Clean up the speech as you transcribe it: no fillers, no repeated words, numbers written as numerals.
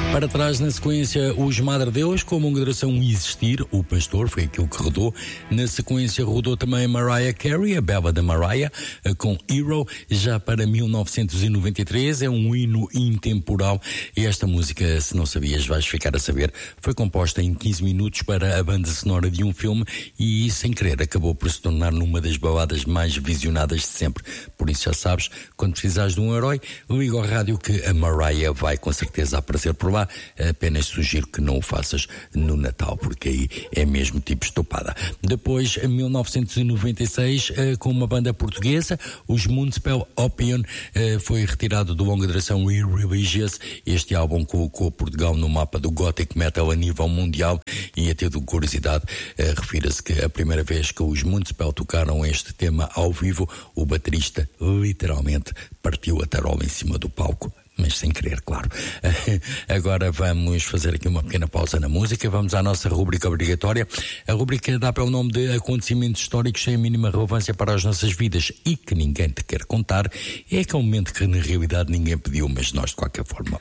Para trás, na sequência, os Madre Deus, com a moderação Existir, o Pastor, foi aquilo que rodou. Na sequência, rodou também Mariah Carey, a bela da Mariah, com Hero. Já para 1993, é um hino intemporal. E esta música, se não sabias, vais ficar a saber, foi composta em 15 minutos para a banda sonora de um filme e, sem querer, acabou por se tornar numa das baladas mais visionadas de sempre. Por isso já sabes, quando precisares de um herói, liga ao rádio que a Mariah vai com certeza aparecer por lá. Apenas sugiro que não o faças no Natal, porque aí é mesmo tipo estopada. Depois, em 1996, com uma banda portuguesa, os Moonspell Opium, foi retirado do longa duração Irreligious. Este álbum colocou Portugal no mapa do Gothic Metal a nível mundial e, a ter de curiosidade, refira-se que a primeira vez que os Moonspell tocaram este tema ao vivo, o baterista literalmente partiu a tarola em cima do palco. Mas sem querer, claro. Agora vamos fazer aqui uma pequena pausa na música. Vamos à nossa rubrica obrigatória. A rubrica dá pelo nome de acontecimentos históricos sem a mínima relevância para as nossas vidas e que ninguém te quer contar. É aquele momento que na realidade ninguém pediu, mas nós de qualquer forma